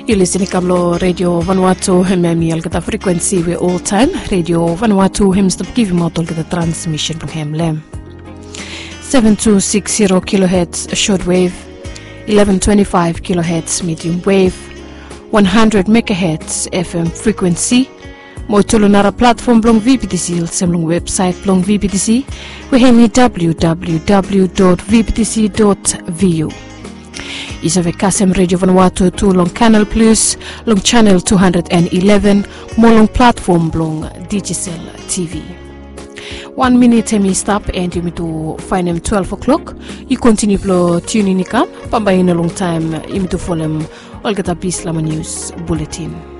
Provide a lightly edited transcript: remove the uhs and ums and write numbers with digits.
You're listening to Radio Vanuatu Hememi algata frequency we all time. Radio Vanuatu hemstop give you out the transmission from Hemlem. 7260 kilohertz shortwave, 1125 kilohertz medium wave, 100 megahertz FM frequency. Motulunara platform blong VPTC semlong website blong VPTC. We hemi www.vptc.vu. Isave Kasem Radio Vanuatu 2 long Canal Plus, long channel 211, more long platform blong Digicel TV. 1 minute me stop and you me to find them 12 o'clock. You continue to tune in ikam, pamba in a long time you me to follow them all get a piece lama news bulletin.